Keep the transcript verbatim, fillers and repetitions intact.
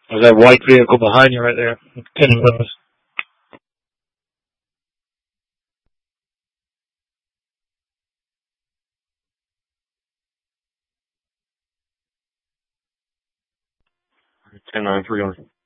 There's that white vehicle behind you right there. Tinted windows. ten nine three on